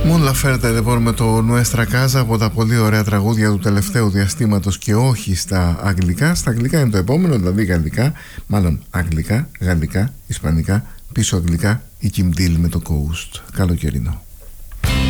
Mon Laferte λοιπόν με το Nuestra Casa, από τα πολύ ωραία τραγούδια του τελευταίου διαστήματος και όχι στα αγγλικά. Στα αγγλικά είναι το επόμενο, δηλαδή γαλλικά, μάλλον αγγλικά, γαλλικά, ισπανικά, πίσω αγγλικά, η Kim Deal με το Coast. Καλοκαιρινό.